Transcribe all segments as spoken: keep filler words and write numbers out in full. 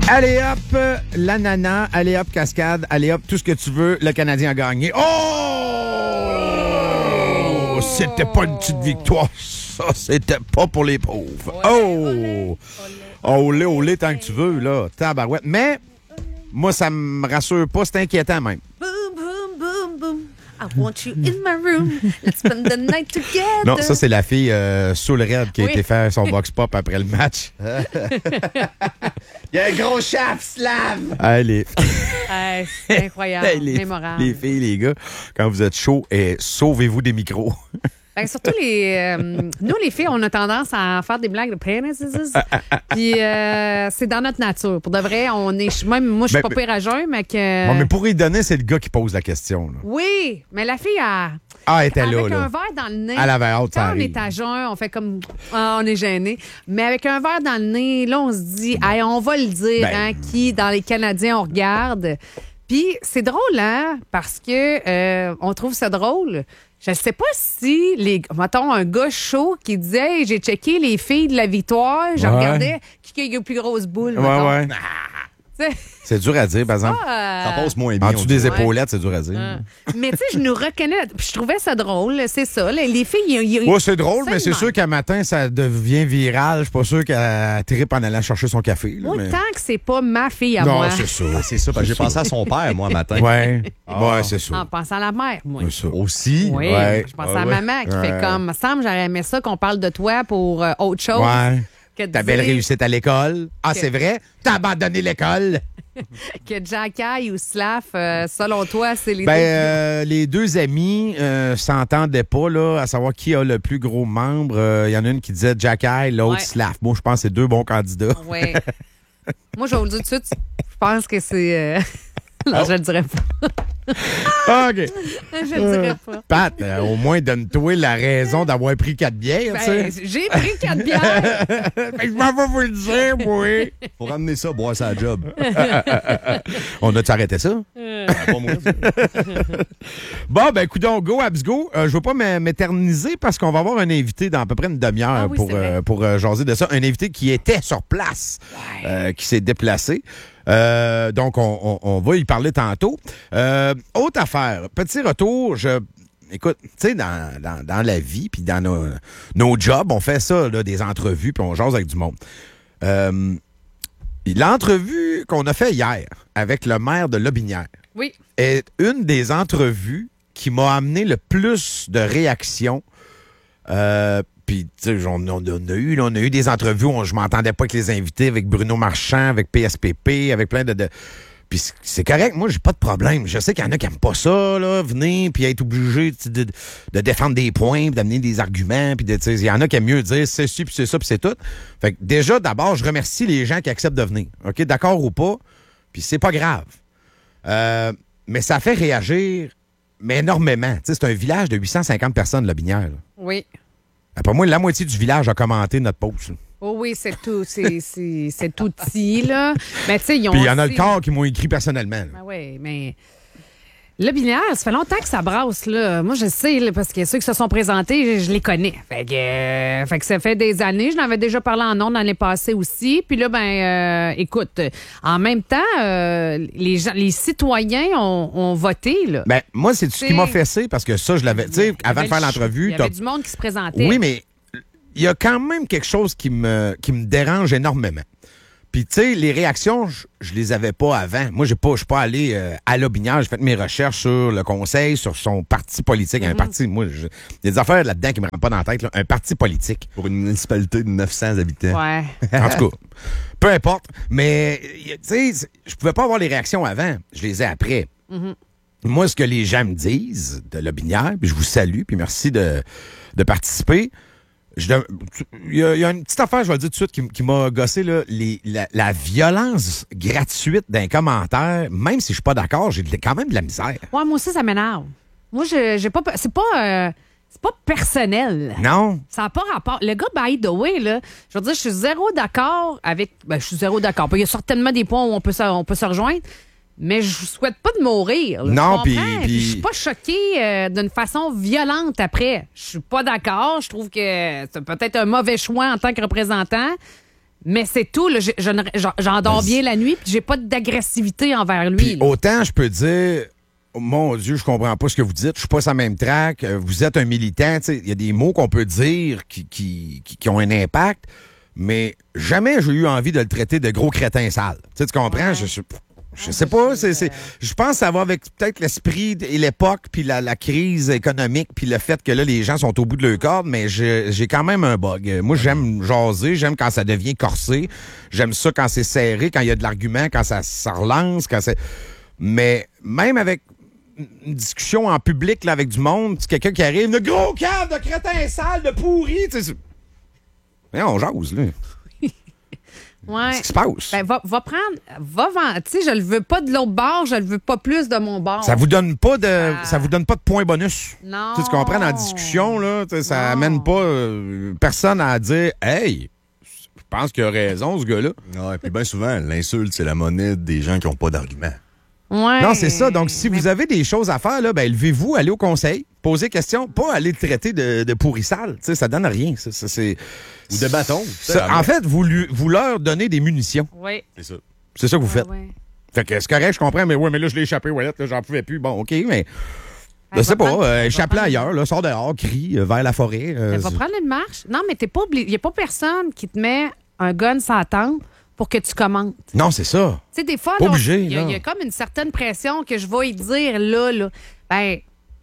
Allez hop, l'ananas, allez hop, cascade, allez hop, tout ce que tu veux, le Canadien a gagné. Oh! C'était pas une petite victoire, ça, c'était pas pour les pauvres. Oh! Oh, olé, olé, tant que tu veux, là, tabarouette. Mais, moi, ça me rassure pas, c'est inquiétant même. Boom, boom, boom, boom. I want you in my room. Let's spend the night together. Non, ça, c'est la fille euh, Soul Red qui a Oui. été faire son vox pop après le match. Il y a un gros chef, Slav! Allez. Hey, c'est incroyable, Hey, les, mémorable. les filles, les gars, quand vous êtes chauds, eh, sauvez-vous des micros. Ben, surtout, les, euh, nous, les filles, on a tendance à faire des blagues de penis. Puis, euh, c'est dans notre nature. Pour de vrai, on est. Même moi, je suis Ben, pas pire à jeun, mais que. Bon, mais pour y donner, c'est le gars qui pose la question. Là. Oui, mais la fille, a. Ah, elle était là, Avec là. un verre dans le nez. Elle avait hâte, ça Quand on arrive. est à jeun, on fait comme. Ah, on est gêné. Mais avec un verre dans le nez, là, on se dit, hey, on va le dire, Ben. hein, qui, dans les Canadiens, on regarde. Puis c'est drôle, hein, parce que euh, on trouve ça drôle. Je sais pas si, les, mettons, un gars chaud qui disait, hey, j'ai checké les filles de la victoire, je Ouais. regardais qui a eu les plus grosses boules. Ouais, mettons. ouais. Tu sais, C'est dur à dire, par exemple. euh, Ça passe moins bien. En dessous on des dirait. épaulettes, c'est dur à dire. euh, mais tu sais, je nous reconnais. Puis je trouvais ça drôle, c'est ça. Les, les filles, ils- ils- Ouais, c'est drôle, mais c'est Seulement. sûr qu'un matin, ça devient viral. Je suis pas sûr qu'elle trippe en allant chercher son café. Là, mais... Autant que c'est pas ma fille à Non, moi. c'est ça. C'est ça, parce que j'ai pensé à son père, moi, matin. Ouais, Ah. ouais, c'est ça. En pensant à la mère, moi. C'est ça. Aussi. Oui, Ouais. je pense Ah à ouais. maman qui Ouais. fait comme, me semble, j'aurais aimé ça qu'on parle de toi pour euh, autre chose. Ouais. Que de Ta belle dire réussite à l'école. Ah, Que- c'est vrai? T'as abandonné l'école? Que Jacky ou Slav, euh, selon toi, c'est les Ben, deux. euh, les deux amis euh, s'entendaient pas, là, à savoir qui a le plus gros membre. Il y en a une qui disait Jack Eye, l'autre Ouais. Slav. Moi, je pense que c'est deux bons candidats. Oui. Moi, je vais vous le dire tout de suite, je pense que c'est... euh, non, je le dirais pas. OK. Je le dirais pas. Pat, euh, au moins, donne-toi la raison d'avoir pris quatre bières, tu Ben, sais. j'ai pris quatre bières. Fait que je m'en vais vous le dire, moi. Faut ramener ça, boire sa job. On a-tu arrêté ça? Ah, pas moi. Bon, ben, coudonc, go, abs go. Euh, je veux pas m'é- m'éterniser parce qu'on va avoir un invité dans à peu près une demi-heure Ah oui, pour, c'est vrai. euh, pour euh, jaser de ça. Un invité qui était sur place, euh, qui s'est déplacé. Euh, donc, on, on- on va y parler tantôt. Euh, autre affaire, petit retour, je... Écoute, tu sais, dans, dans, dans la vie, puis dans nos, nos jobs, on fait ça, là, des entrevues, puis on jase avec du monde. Euh, l'entrevue qu'on a fait hier avec le maire de Lobinière Oui. est une des entrevues qui m'a amené le plus de réactions. Euh, Puis, tu sais, on, on- on a eu, là, on a eu des entrevues où on- je m'entendais pas avec les invités, avec Bruno Marchand, avec P S P P, avec plein de... de- Puis c'est- c'est correct, moi, j'ai pas de problème. Je sais qu'il y en a qui aiment pas ça, là, venir, puis être obligé tu sais, de, de défendre des points, puis d'amener des arguments, puis de, tu sais, il y en a qui aiment mieux dire c'est ci, puis c'est ça, puis c'est tout. Fait que déjà, d'abord, je remercie les gens qui acceptent de venir. OK, d'accord ou pas, puis c'est pas grave. Euh, mais ça fait réagir, mais énormément. Tu sais, c'est un village de huit cent cinquante personnes, la Binière. Là. Oui. Après moi, la moitié du village a commenté notre post. là. Oh oui, c'est tout. C'est, c'est, c'est tout petit, là. Mais tu sais, ils ont. Puis il y en a aussi- le corps qui m'ont écrit personnellement. là. Ben oui, mais. Le binaire, ça fait longtemps que ça brasse, là. Moi, je sais, là, parce que ceux qui se sont présentés, je, je les connais. Fait que, euh, fait que ça fait des années. Je n'en avais déjà parlé en ondes l'année passée aussi. Puis là, ben, euh, écoute, en même temps, euh, les gens, les citoyens ont, ont voté, là. Ben, moi, c'est ce qui m'a fessé parce que ça, je l'avais. Tu sais, Il y avant de avait faire le- l'entrevue, Il y avait t'as- du monde qui se présentait. oui, mais il y a quand même quelque chose qui me, qui me dérange énormément. Puis, tu sais, les réactions, je, je les avais pas avant. Moi, j'ai pas, je suis pas allé euh, à Lobinière. J'ai fait mes recherches sur le conseil, sur son parti politique. Un parti, moi, je- il y a des affaires là-dedans qui me rentrent pas dans la tête. Là. Un parti politique. Pour une municipalité de neuf cents habitants. Ouais. En tout cas, peu importe. Mais, tu sais, c'est- je pouvais pas avoir les réactions avant. Je les ai après. Moi, ce que les gens me disent de Lobinière, puis je vous salue, puis merci de, de participer. Je dem- Il y, a- il y a une petite affaire, je vais le dire tout de suite, qui, m- qui m'a gossé, là, les, la, la violence gratuite d'un commentaire, même si je suis pas d'accord, j'ai de- quand même de la misère. Ouais, moi aussi, ça m'énerve. Moi, je, j'ai pas. C'est pas. euh, c'est pas personnel. Non? Ça n'a pas rapport. Le gars, by the way, là, je veux dire, je suis zéro d'accord avec. Ben, je suis zéro d'accord. Il y a certainement des points où on peut se, on peut se rejoindre, mais je souhaite pas de mourir. là. Non, Tu puis- comprends? puis- Je suis pas choquée euh, d'une façon violente après. Je suis pas d'accord. Je trouve que c'est peut-être un mauvais choix en tant que représentant. Mais c'est tout. Là, je, je ne- j'en- j'endors bien la nuit, puis j'ai pas d'agressivité envers lui. Puis là. autant je peux dire, oh, mon Dieu, je comprends pas ce que vous dites, je suis pas sur la même track, euh, vous êtes un militant, tu sais, il y a des mots qu'on peut dire qui, qui, qui, qui ont un impact, mais jamais j'ai eu envie de le traiter de gros crétin sale. Tu sais, tu comprends? Ouais. Je, je, je sais pas, c'est, c'est, je pense que ça va avec peut-être l'esprit et l'époque, puis la, la crise économique, puis le fait que là, les gens sont au bout de leur corde, mais je- j'ai quand même un bug. Moi, j'aime jaser, j'aime quand ça devient corsé, j'aime ça quand c'est serré, quand il y a de l'argument, quand ça, ça relance, quand c'est... Mais même avec une discussion en public là, avec du monde, c'est quelqu'un qui arrive, le gros cadre de crétin sale, de pourri, tu sais... c'est- Mais on jase, là. Ouais. Qu'est-ce qui se passe? Ben, va, va prendre, va vendre. Tu sais, je le veux pas de l'autre bord, je le veux pas plus de mon bord. Ça vous donne pas de Ah. ça vous donne pas de points bonus. Non. Tu sais, tu comprends dans la discussion là, tu sais, ça Non. amène pas euh, personne à dire hey, je pense qu'il a raison ce gars-là. Ouais, puis bien souvent, l'insulte, c'est la monnaie des gens qui n'ont pas d'argument. Ouais. Non, c'est ça. Donc si Mais- vous avez des choses à faire là, ben levez-vous, allez au conseil, posez question, pas aller le traiter de, de pourrissal, tu sais, ça donne rien. Ça, ça, c'est Ou de bâton. ça- en fait, vous lui- vous leur donnez des munitions. Oui. c'est ça. C'est ça que vous faites. Ouais, ouais. Fait que c'est correct, je comprends, mais ouais, mais là je l'ai échappé, ouais, là, j'en pouvais plus. Bon, OK, mais je Elle sais va pas, prendre- euh, elle va échappe-la prendre- ailleurs, là, sors dehors, crie euh, vers la forêt. euh, Elle va c'est- prendre une marche. Non, mais t'es pas obligé. Il n'y a pas personne qui te met un gun sur la tempe pour que tu commentes. Non, c'est ça. Tu sais, des fois, Pas là, obligé, il y, a- là. il y a comme une certaine pression que je vais y dire là, là. Ben,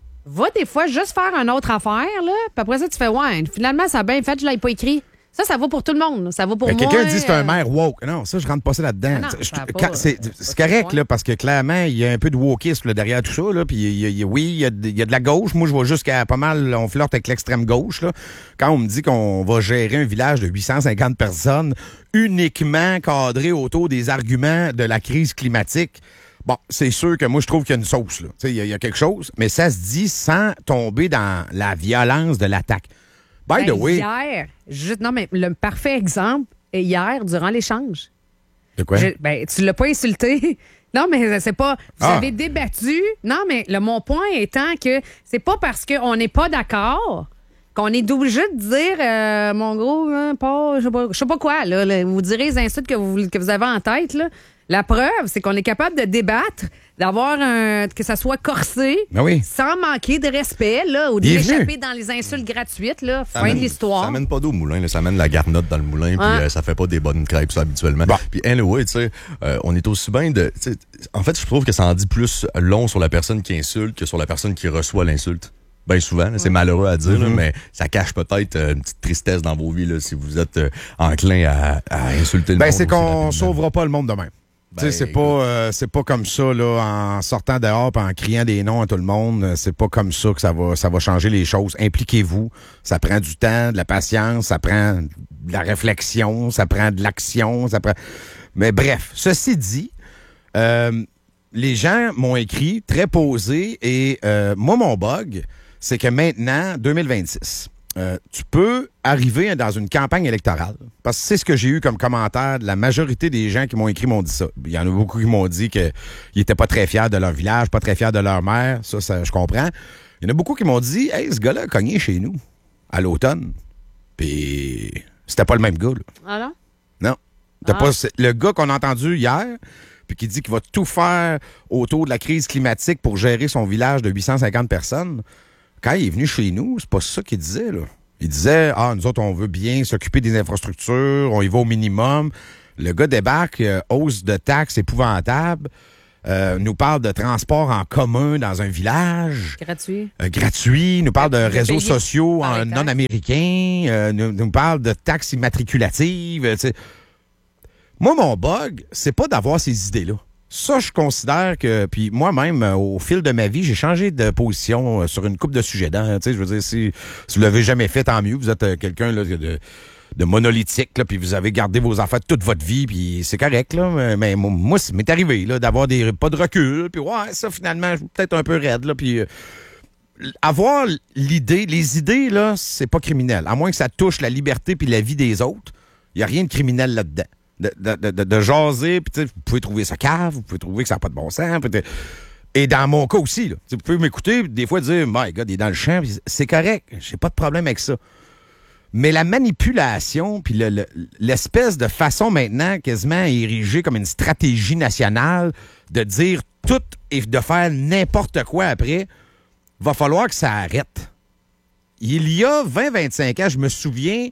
va des fois juste faire une autre affaire, là. Puis après ça, tu fais, ouais, finalement, ça a bien fait, je l'avais pas écrit. Ça, ça va pour tout le monde. là. Ça va pour Ben, moi. Quelqu'un dit c'est un euh, maire woke. Non, ça, je rentre pas ça là-dedans. Ah non, Je- ça a je- pas- quand- c'est c'est c'est pas correct, ce point. là, parce que clairement, il y a un peu de wokisme là, derrière tout ça. Là, puis il y a- il y a- oui, il y, a de- il y a de la gauche. Moi, je vois jusqu'à pas mal, on flirte avec l'extrême gauche. Là. Quand on me dit qu'on va gérer un village de huit cent cinquante personnes uniquement cadré autour des arguments de la crise climatique, bon, c'est sûr que moi, je trouve qu'il y a une sauce. là. Tu sais, Il y, a- il y a quelque chose, mais ça se dit sans tomber dans la violence de l'attaque. By the ben, way... Hier, juste, non, mais le parfait exemple est hier, durant l'échange. De quoi? Je- ben, tu l'as pas insulté. Non, mais c'est pas. Vous Ah. avez débattu. Non, mais le, mon point étant que c'est pas parce qu'on n'est pas d'accord qu'on est obligé de dire, euh, mon gros, hein, pas, je sais pas, je sais pas quoi, là, là, vous direz les insultes que vous, que vous avez en tête, là. La preuve, c'est qu'on est capable de débattre, d'avoir un, que ça soit corsé, Ben oui. sans manquer de respect, là, ou de Bienvenue. l'échapper dans les insultes gratuites, là. Ça Fin de amène- l'histoire. Ça amène pas d'eau au moulin, là, ça amène la garnotte dans le moulin, puis Ouais. euh, ça fait pas des bonnes crêpes, ça, habituellement. Bon. Puis anyway, tu sais, euh, on est aussi bien de... tu sais, en fait, je trouve que ça en dit plus long sur la personne qui insulte que sur la personne qui reçoit l'insulte. Bien souvent, là, c'est malheureux à dire, là, mais ça cache peut-être euh, une petite tristesse dans vos vies là, si vous êtes euh, enclin à, à insulter le Ben, monde c'est aussi qu'on rapidement. sauvera pas le monde demain. Tu sais, Ben, c'est écoute. pas euh, c'est pas comme ça là en sortant dehors pis en criant des noms à tout le monde, euh, c'est pas comme ça que ça va ça va changer les choses. Impliquez-vous, ça prend du temps, de la patience, ça prend de la réflexion, ça prend de l'action, ça prend Mais bref, ceci dit, euh, les gens m'ont écrit très posé et euh, moi mon bug, c'est que maintenant deux mille vingt-six Euh, tu peux arriver dans une campagne électorale, parce que c'est ce que j'ai eu comme commentaire de la majorité des gens qui m'ont écrit m'ont dit ça. Il y en a beaucoup qui m'ont dit qu'ils n'étaient pas très fiers de leur village, pas très fiers de leur maire. Ça, ça je comprends. Il y en a beaucoup qui m'ont dit « Hey, ce gars-là a cogné chez nous à l'automne. » Puis c'était pas le même gars, là. Ah non? Non. T'as Ah. pas, c'est le gars qu'on a entendu hier, puis qui dit qu'il va tout faire autour de la crise climatique pour gérer son village de huit cent cinquante personnes. Quand il est venu chez nous, c'est pas ça qu'il disait, là. Il disait, ah, nous autres, on veut bien s'occuper des infrastructures, on y va au minimum. Le gars débarque, euh, hausse de taxes épouvantable, euh, nous parle de transport en commun dans un village. Gratuit. Euh, gratuit, nous parle de De réseaux payer sociaux par en les taxes. non-américains, euh, nous, nous parle de taxes immatriculatives. euh, tu sais. Moi, mon bug, c'est pas d'avoir ces idées-là. Ça, je considère que, puis moi-même, euh, au fil de ma vie, j'ai changé de position euh, sur une couple de sujets. Dans, tu sais, je veux dire, si, si vous l'avez jamais fait, tant mieux. Vous êtes euh, quelqu'un là, de, de monolithique, là, puis vous avez gardé vos affaires toute votre vie, puis c'est correct. Là, mais, mais moi, moi, ça m'est arrivé là, d'avoir des pas de recul, puis ouais, ça, finalement, je suis peut-être un peu raide, là, puis... euh, avoir l'idée, les idées, là, c'est pas criminel. À moins que ça touche la liberté puis la vie des autres, il n'y a rien de criminel là-dedans. De, de, de, de jaser, puis tu sais, vous pouvez trouver ça cave, vous pouvez trouver que ça n'a pas de bon sens. peut-être. Et dans mon cas aussi, là, vous pouvez m'écouter, des fois dire, my God, il est dans le champ, puis c'est correct, j'ai pas de problème avec ça. Mais la manipulation, puis le, le, l'espèce de façon maintenant quasiment érigée comme une stratégie nationale de dire tout et de faire n'importe quoi après, va falloir que ça arrête. Il y a vingt à vingt-cinq ans, je me souviens,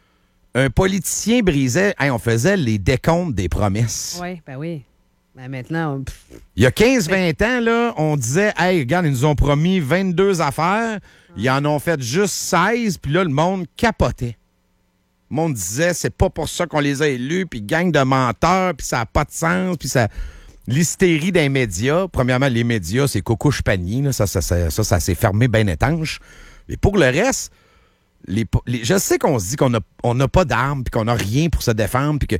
un politicien brisait, hey, on faisait les décomptes des promesses. Oui, ben oui. Ben maintenant, on... Il y a quinze à vingt ans, là, on disait, hey, regarde, ils nous ont promis vingt-deux affaires, ils en ont fait juste seize, puis là, le monde capotait. Le monde disait, c'est pas pour ça qu'on les a élus, puis gang de menteurs, puis ça n'a pas de sens, puis ça... L'hystérie des médias. Premièrement, les médias, c'est cocouche panier, là, ça, ça, ça, ça, ça s'est fermé bien étanche. Mais pour le reste... Les, les, je sais qu'on se dit qu'on n'a on a pas d'armes puis qu'on n'a rien pour se défendre puis que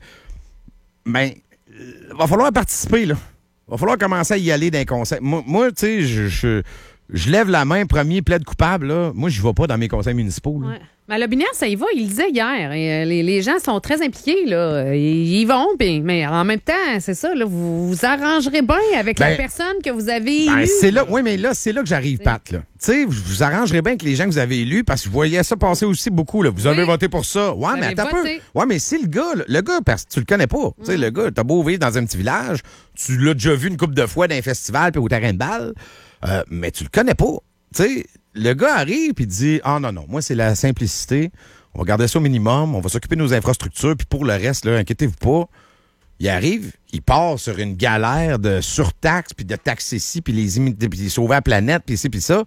mais il va falloir participer là. Il va falloir commencer à y aller dans les conseils. Moi, moi tu sais, je, je, je lève la main, premier plaide coupable là. Moi, je vais pas dans mes conseils municipaux. Là. Ouais. Mais le binaire, ça y va, il le disait hier. Et, euh, les, les gens sont très impliqués, là. Ils y vont, pis, mais en même temps, c'est ça, là, vous vous arrangerez bien avec ben, la personne que vous avez ben, élue. C'est là, oui, mais là, c'est là que j'arrive, Pat. Là. Tu sais, vous vous arrangerez bien avec les gens que vous avez élus parce que vous voyez ça passer aussi beaucoup. Là. Vous avez oui. voté pour ça. Ouais, vous mais attends un peu. Ouais, mais si le gars, le gars, parce que tu le connais pas. Tu sais, mm. le gars, t'as beau vivre dans un petit village, tu l'as déjà vu une couple de fois dans un festival puis au terrain de balle, euh, mais tu le connais pas. Tu sais, le gars arrive puis dit, ah non, non, moi, c'est la simplicité. On va garder ça au minimum, on va s'occuper de nos infrastructures, puis pour le reste, là, inquiétez-vous pas. Il arrive, il part sur une galère de surtaxe, puis de taxer ici, puis les, imiter, puis sauver la planète, puis ci, puis ça.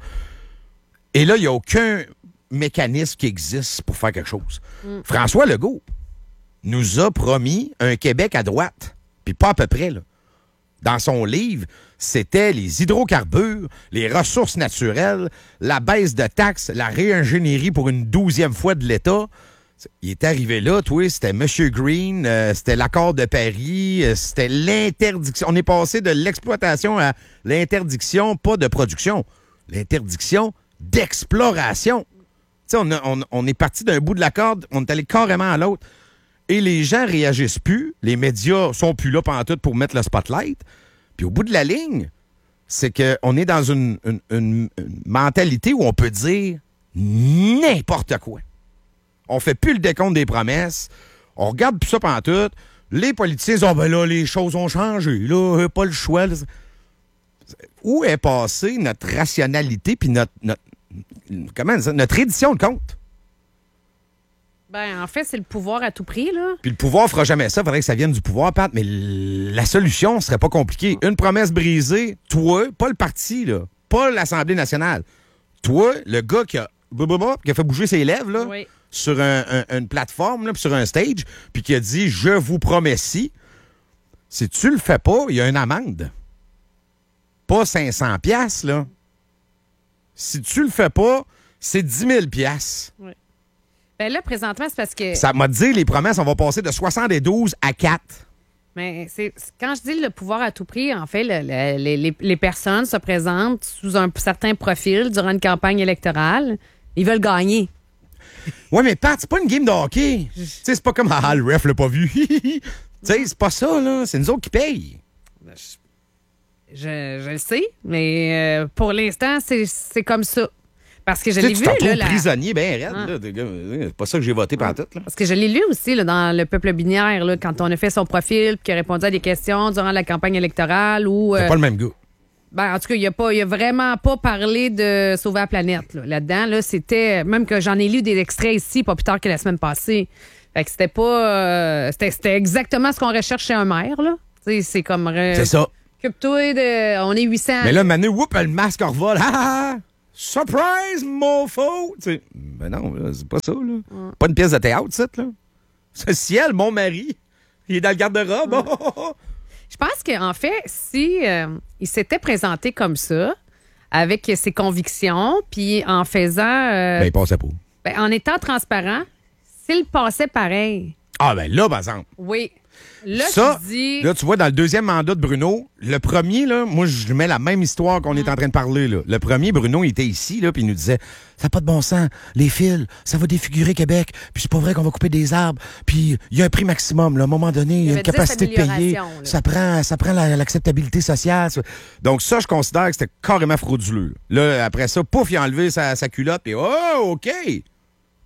Et là, il n'y a aucun mécanisme qui existe pour faire quelque chose. Mm. François Legault nous a promis un Québec à droite, puis pas à peu près, là. Dans son livre, c'était les hydrocarbures, les ressources naturelles, la baisse de taxes, la réingénierie pour une douzième fois de l'État. Il est arrivé là, toi, c'était M. Green, euh, c'était l'accord de Paris, euh, c'était l'interdiction. On est passé de l'exploitation à l'interdiction, pas de production. L'interdiction d'exploration. Tu sais, on, a, on, on est parti d'un bout de la corde, on est allé carrément à l'autre. Et les gens réagissent plus. Les médias sont plus là pantoute pour mettre le spotlight. Puis au bout de la ligne, c'est qu'on est dans une, une, une, une mentalité où on peut dire n'importe quoi. On fait plus le décompte des promesses. On regarde plus ça pantoute. Les politiciens disent « Ah ben là, les choses ont changé. Là, pas le choix. » Où est passée notre rationalité puis notre, notre, comment dire, notre édition de compte? Ben, en fait, c'est le pouvoir à tout prix, là. Puis le pouvoir fera jamais ça. Il faudrait que ça vienne du pouvoir, Pat. Mais la solution serait pas compliquée. Une promesse brisée, toi, pas le parti, là, pas l'Assemblée nationale. Toi, le gars qui a, qui a fait bouger ses lèvres, là, oui. sur un, un, une plateforme, là, puis sur un stage, puis qui a dit « Je vous promets si », si tu le fais pas, il y a une amende. Pas cinq cents piastres, là. Si tu le fais pas, c'est dix mille piastres. Oui. Ben là, présentement, c'est parce que... Ça m'a dit, les promesses, on va passer de soixante-douze à quatre. Mais c'est, quand je dis le pouvoir à tout prix, en fait, le, le, les, les personnes se présentent sous un certain profil durant une campagne électorale. Ils veulent gagner. Oui, mais Pat, c'est pas une game de hockey. Tu sais, c'est pas comme « Ah, le ref l'a pas vu. » Tu sais, c'est pas ça, là. C'est nous autres qui payent. Je, je, je le sais, mais euh, pour l'instant, c'est, c'est comme ça. Parce que je l'ai vu, là. La... prisonnier, bien raide, ah. là. C'est pas ça que j'ai voté par tout, là. Parce que je l'ai lu aussi, là, dans Le Peuple binaire, là, quand on a fait son profil, puis qu'il a répondu à des questions durant la campagne électorale. Ou, c'est euh... pas le même gars. Ben, en tout cas, il a pas, il a vraiment pas parlé de sauver la planète, là. Là-dedans, là, c'était, même que j'en ai lu des extraits ici, pas plus tard que la semaine passée. Fait que c'était pas, euh, c'était, c'était exactement ce qu'on recherche chez un maire, là. T'sais, c'est comme. Euh, c'est ça. Occupe-toi de, on est huit cents. Mais là, Manu, whoop, le masque en revole. Ha, ha, ha. Surprise, mofo! T'sais, ben non, là, c'est pas ça, là. Mm. Pas une pièce de théâtre, ça, là. Ce ciel, mon mari, il est dans le garde-robe. Mm. Oh, oh, oh. Je pense qu'en fait, si euh, il s'était présenté comme ça, avec ses convictions, puis en faisant... Euh, ben, il passait pas. Ben, en étant transparent, s'il passait pareil. Ah, ben là, par exemple. Oui. Là, ça, tu dis... là, tu vois, dans le deuxième mandat de Bruno, le premier, là, moi, je mets la même histoire qu'on mmh. est en train de parler. Là. Le premier, Bruno, il était ici, là, puis il nous disait « Ça n'a pas de bon sens. Les fils, ça va défigurer Québec. Puis c'est pas vrai qu'on va couper des arbres. Puis il y a un prix maximum. Là. À un moment donné, il y a une capacité de payer. Ça prend, ça prend la, l'acceptabilité sociale. » Donc ça, je considère que c'était carrément frauduleux. Là, après ça, pouf, il a enlevé sa, sa culotte, puis « Oh, OK! »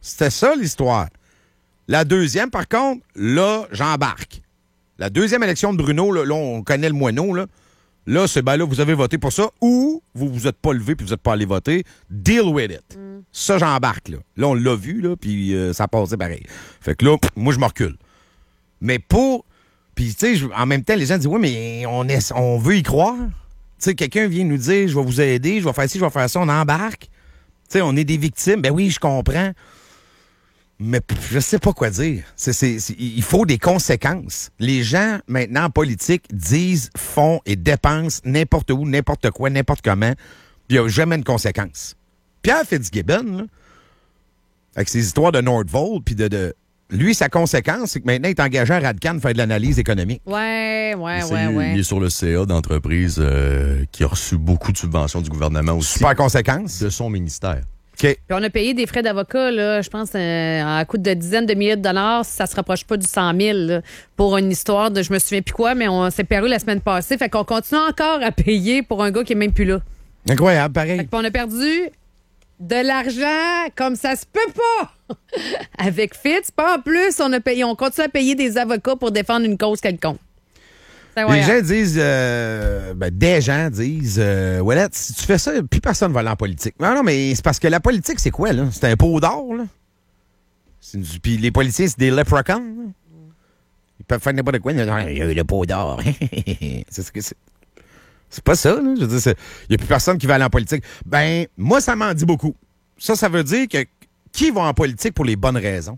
C'était ça, l'histoire. La deuxième, par contre, là, j'embarque. La deuxième élection de Bruno, là, là on connaît le moineau, là. Là, c'est ben là, vous avez voté pour ça, ou vous vous êtes pas levé puis vous n'êtes pas allé voter. Deal with it. Mm. Ça, j'embarque, là. Là, on l'a vu, là, puis euh, ça passait pareil. Fait que là, pff, moi, je me recule. Mais pour... Puis, tu sais, en même temps, les gens disent, oui, mais on, est, on veut y croire. Tu sais, quelqu'un vient nous dire, je vais vous aider, je vais faire ci, je vais faire ça, on embarque. Tu sais, on est des victimes. Ben oui, je comprends. Mais pff, je sais pas quoi dire. C'est, c'est, c'est, il faut des conséquences. Les gens, maintenant, en politique, disent, font et dépensent n'importe où, n'importe quoi, n'importe comment. Puis il n'y a jamais de conséquences. Pierre Fitzgibbon, là, avec ses histoires de Nordvolt, puis de, de... Lui, sa conséquence, c'est que maintenant, il est engagé à Radcan faire de l'analyse économique. Ouais, ouais, il, ouais, ouais. Il est sur le C A d'entreprise euh, qui a reçu beaucoup de subventions du gouvernement aussi. Super conséquence. De son ministère. Okay. Puis on a payé des frais d'avocat, là, je pense, euh, à coût de dizaines de milliers de dollars, si ça se rapproche pas du cent mille, là, pour une histoire de je me souviens plus quoi, mais on s'est perdu la semaine passée. Fait qu'on continue encore à payer pour un gars qui est même plus là. Incroyable, pareil. Fait qu'on a perdu de l'argent comme ça se peut pas. Avec Fitz, pas en plus, on a payé, on continue à payer des avocats pour défendre une cause quelconque. Les gens disent, euh, ben, des gens disent, euh, Ouellet, si tu fais ça, plus personne va aller en politique. Non, non, mais c'est parce que la politique, c'est quoi, là? C'est un pot d'or, là. Puis les politiciens, c'est des leprechauns. Là. Ils peuvent faire n'importe quoi. Il y a eu le pot d'or. c'est ce que c'est. C'est pas ça, là. Je veux dire, il n'y a plus personne qui va aller en politique. Ben, moi, ça m'en dit beaucoup. Ça, ça veut dire que qui va en politique pour les bonnes raisons?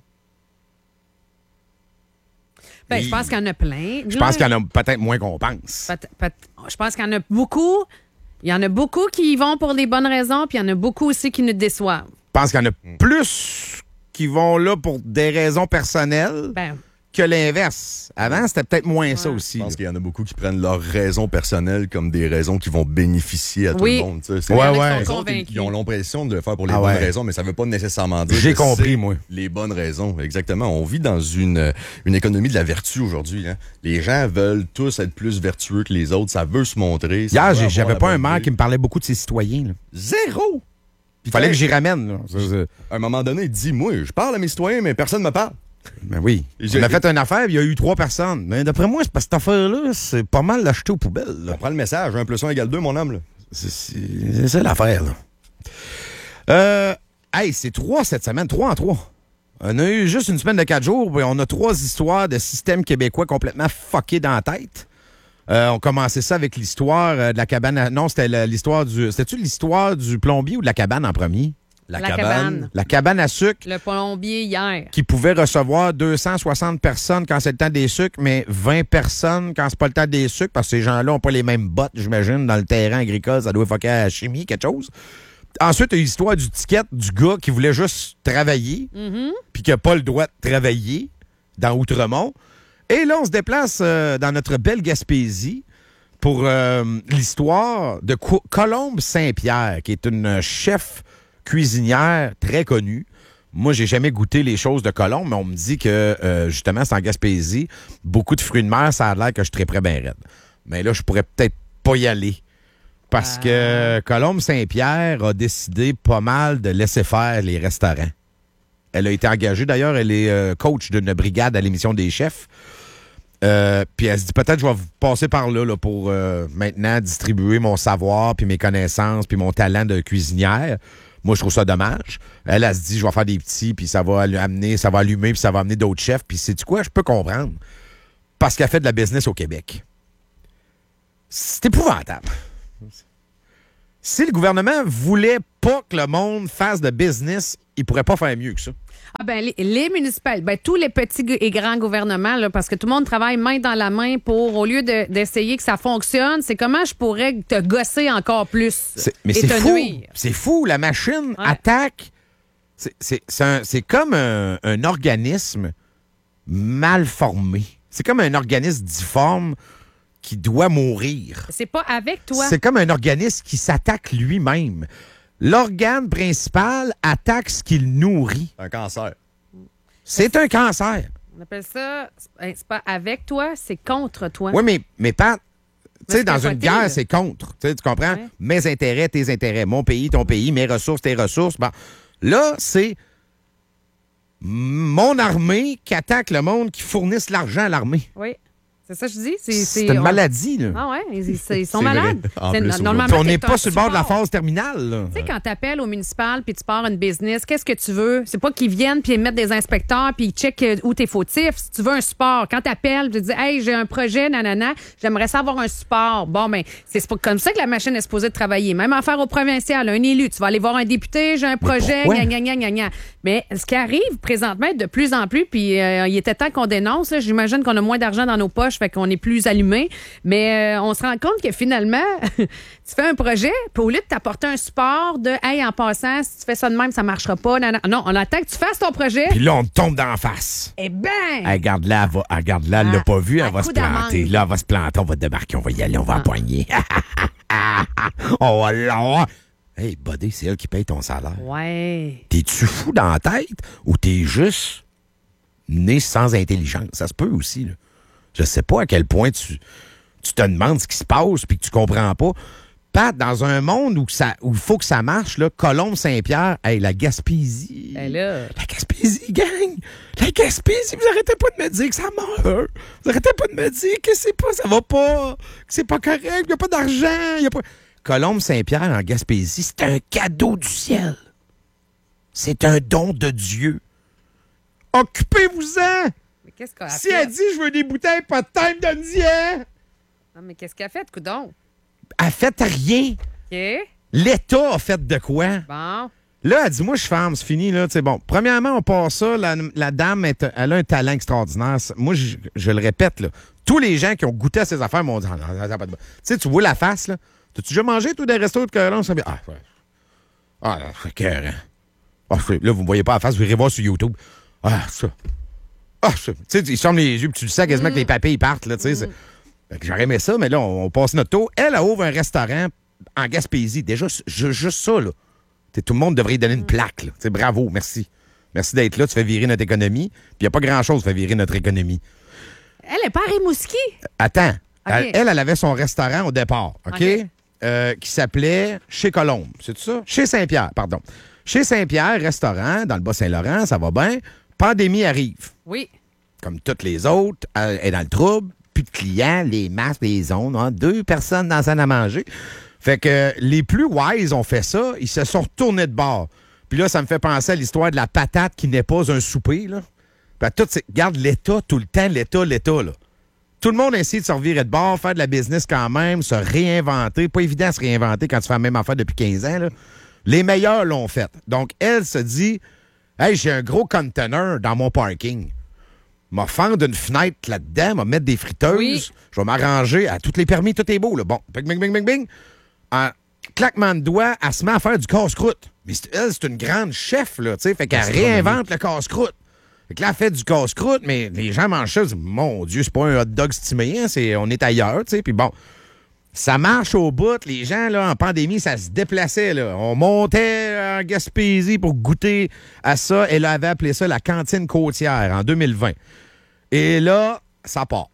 Ben, je pense qu'il y en a plein. Je pense qu'il y en a peut-être moins qu'on pense. Peut- peut- je pense qu'il y en a beaucoup. Il y en a beaucoup qui y vont pour les bonnes raisons, puis il y en a beaucoup aussi qui nous déçoivent. Je pense qu'il y en a plus qui vont là pour des raisons personnelles Ben, que l'inverse. Avant, c'était peut-être moins ouais. ça aussi. Je pense qu'il y en a beaucoup qui prennent leurs raisons personnelles comme des raisons qui vont bénéficier à tout oui. le monde. C'est ouais, ouais. Ils, ils, ils ont l'impression de le faire pour les ah bonnes ouais. raisons, mais ça ne veut pas nécessairement dire J'ai que compris, c'est moi. les bonnes raisons. Exactement. On vit dans une, une économie de la vertu aujourd'hui. Hein. Les gens veulent tous être plus vertueux que les autres. Ça veut se montrer. Hier, j'avais pas un maire qui me parlait beaucoup de ses citoyens. Là. Zéro! Il fallait que j'y ramène. Là. À un moment donné, il dit, moi, je parle à mes citoyens, mais personne ne me parle. Ben oui. On a fait une affaire, il y a eu trois personnes. Mais d'après moi, c'est parce que cette affaire-là, c'est pas mal l'acheter aux poubelles. Là. On prend le message, un plus un égale deux, mon homme. Là. C'est, c'est, c'est ça l'affaire, là. Euh, hey, c'est trois cette semaine, trois en trois. On a eu juste une semaine de quatre jours, et on a trois histoires de systèmes québécois complètement fuckés dans la tête. Euh, on commençait ça avec l'histoire euh, de la cabane à... Non, c'était la, l'histoire du... C'était-tu l'histoire du plombier ou de la cabane en premier? La, la cabane. cabane. La cabane à sucre. Le plombier hier. Qui pouvait recevoir deux cent soixante personnes quand c'est le temps des sucres, mais vingt personnes quand c'est pas le temps des sucres, parce que ces gens-là n'ont pas les mêmes bottes, j'imagine, dans le terrain agricole. Ça doit foquer à la chimie, quelque chose. Ensuite, il y a eu l'histoire du ticket du gars qui voulait juste travailler, Mm-hmm. puis qui n'a pas le droit de travailler dans Outremont. Et là, on se déplace euh, dans notre belle Gaspésie pour euh, l'histoire de Co- Colombe Saint-Pierre, qui est une chef cuisinière très connue. Moi, j'ai jamais goûté les choses de Colombe, mais on me dit que, euh, justement, c'est en Gaspésie. Beaucoup de fruits de mer, ça a l'air que je suis très près ben raide. Mais là, je pourrais peut-être pas y aller. Parce ah. que Colombe Saint-Pierre a décidé pas mal de laisser faire les restaurants. Elle a été engagée, d'ailleurs, elle est euh, coach d'une brigade à l'émission des chefs. Euh, puis elle se dit, peut-être je vais passer par là, là pour euh, maintenant distribuer mon savoir, puis mes connaissances, puis mon talent de cuisinière. Moi, je trouve ça dommage. Elle, elle se dit, je vais faire des petits, puis ça va amener, ça va allumer, puis ça va amener d'autres chefs. Puis sais-tu quoi? Je peux comprendre. Parce qu'elle fait de la business au Québec. C'est épouvantable. Si le gouvernement voulait pas que le monde fasse de business, il pourrait pas faire mieux que ça. Ah ben les, les municipales, ben tous les petits et grands gouvernements, là, parce que tout le monde travaille main dans la main pour, au lieu de, d'essayer que ça fonctionne, c'est comment je pourrais te gosser encore plus. C'est, mais et c'est te fou. nuire. C'est fou. La machine ouais. attaque. C'est, c'est, c'est, un, c'est comme un, un organisme mal formé. C'est comme un organisme difforme qui doit mourir. C'est pas avec toi. C'est comme un organisme qui s'attaque lui-même. L'organe principal attaque ce qu'il nourrit. Un cancer. C'est un cancer. On appelle ça, c'est pas avec toi, c'est contre toi. Oui, mais, mais Pat, tu sais, dans une guerre, là. c'est contre. Tu comprends? Ouais. Mes intérêts, tes intérêts. Mon pays, ton pays, mes ressources, tes ressources. Bon. Là, c'est mon armée qui attaque le monde qui fournisse l'argent à l'armée. Oui. C'est ça que je dis. C'est, C'est c'est, une on- maladie, là. Ah ouais, ils, ils- ils sont C'est malades. vrai. En C'est- plus, normalement, Puis on t'es n'est pas un sur le bord de la support. phase terminale, là. Tu sais, quand t'appelles au municipal puis tu pars une business, qu'est-ce que tu veux? C'est pas qu'ils viennent puis ils mettent des inspecteurs puis ils checkent euh, où t'es fautif. Si tu veux un support, quand t'appelles, tu dis, hey, j'ai un projet, nanana, j'aimerais savoir un support. Bon, ben, c'est pas comme ça que la machine est supposée de travailler. Même en faire au provincial, un élu, tu vas aller voir un député, j'ai un projet, pourquoi? gna, gna, gna, gna, gna. Mais ce qui arrive présentement de plus en plus, puis euh, il était temps qu'on dénonce, là. J'imagine qu'on a moins d'argent dans nos poches, fait qu'on est plus allumé. Mais euh, on se rend compte que finalement, tu fais un projet, puis au lieu de t'apporter un support de hey, en passant, si tu fais ça de même, ça marchera pas. Non, non, non, on attend que tu fasses ton projet. Puis là, on te tombe dans la face. Eh ben! Hey, regarde-la, elle va, elle, regarde-la, elle l'a Ah, pas vu, un elle va coup se planter. d'amande. Là, elle va se planter, on va débarquer, on va y aller, on va Ah. la poigner. On va l'avoir. Hey, buddy, c'est elle qui paye ton salaire. Ouais. T'es-tu fou dans la tête ou t'es juste né sans intelligence? Ça se peut aussi, là. Je sais pas à quel point tu, tu te demandes ce qui se passe puis que tu comprends pas. Pat, dans un monde où ça, où il faut que ça marche, là, Colombe-Saint-Pierre, hey, la Gaspésie. Ben là. La Gaspésie, gang! La Gaspésie, vous arrêtez pas de me dire que ça meurt! Vous arrêtez pas de me dire que c'est pas, ça va pas, que c'est pas correct, il n'y a pas d'argent, y a pas... Colombe-Saint-Pierre en Gaspésie, c'est un cadeau du ciel. C'est un don de Dieu. Occupez-vous-en! Mais qu'est-ce qu'elle a Si fait? elle dit je veux des bouteilles, pas de time de dien! Non, mais qu'est-ce qu'elle a fait, coudon? Elle fait rien. OK. L'État a fait de quoi? Bon. Là, elle dit, moi, je suis femme, c'est fini, là. C'est bon. Premièrement, on passe ça. La, la dame, est- elle a un talent extraordinaire. Moi, je, je le répète, là. Tous les gens qui ont goûté à ces affaires m'ont dit, ah, non, ça n'a pas de bon. Tu sais, tu vois la face, là. T'as-tu déjà mangé, toi, des restos de Colombe? Ah, ouais. Ah, là, c'est écœurant. Ah, c'est- là, vous ne voyez pas la face, vous irez voir sur YouTube. Ah, ça. Ah, ça. Tu sais, ils ferment les yeux, puis tu le sais quasiment que les papiers, ils partent, là, tu sais. c'est- Fait que j'aurais aimé ça, mais là, on, on passe notre tour. Elle, elle ouvre un restaurant en Gaspésie. Déjà, ju- juste ça, là. T'sais, tout le monde devrait lui donner une plaque. Là. T'sais, bravo, merci. Merci d'être là. Tu fais virer notre économie. Puis il n'y a pas grand-chose qui fait virer notre économie. Elle est pas à Rimouski. Attends. OK. Elle, elle, elle avait son restaurant au départ, OK? OK. Euh, qui s'appelait Chez Colombe. C'est ça? Chez Saint-Pierre, pardon. Chez Saint-Pierre, restaurant, dans le Bas-Saint-Laurent, ça va bien. Pandémie arrive. Oui. Comme toutes les autres, elle est dans le trouble. Plus de clients, les masques, les zones. Hein, deux personnes dans la salle à manger. Fait que les plus wise ont fait ça, ils se sont retournés de bord. Puis là, ça me fait penser à l'histoire de la patate qui n'est pas un souper, là. Puis à tout, c'est, garde l'État tout le temps, l'État, l'État, là. Tout le monde a essayé de se revirer de bord, faire de la business quand même, se réinventer. Pas évident de se réinventer quand tu fais la même affaire depuis quinze ans, là. Les meilleurs l'ont fait. Donc, elle se dit, « Hey, j'ai un gros container dans mon parking. M'a fendre une fenêtre là-dedans, m'a mettre des friteuses. Oui. Je vais m'arranger à tous les permis, tout est beau, là. Bon, bing, bing, bing, bing, bing. En claquement de doigts, elle se met à faire du casse-croûte. Mais c'est- elle, c'est une grande chef, là, tu sais. Fait qu'elle réinvente le casse-croûte. Fait que là, elle fait du casse-croûte, mais les gens mangent ça, ils disent, mon Dieu, c'est pas un hot dog stimé, hein, c'est, on est ailleurs, tu sais. Puis bon, ça marche au bout. Les gens, là, en pandémie, ça se déplaçait, là. On montait en Gaspésie pour goûter à ça. Elle avait appelé ça la cantine côtière en deux mille vingt. Et là, ça part.